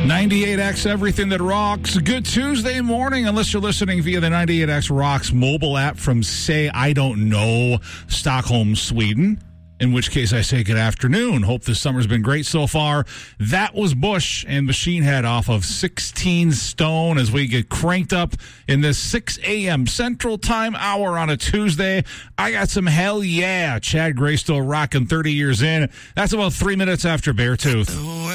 98X, everything that rocks. Good Tuesday morning, unless you're listening via the 98X Rocks mobile app from, say, I don't know, Stockholm, Sweden. In which case I say good afternoon. Hope this summer's been great so far. That was Bush and Machine Head off of 16 Stone as we get cranked up in this 6 a.m. Central Time hour on a Tuesday. I got some hell yeah. Chad Gray still rocking 30 years in. That's about 3 minutes after Beartooth.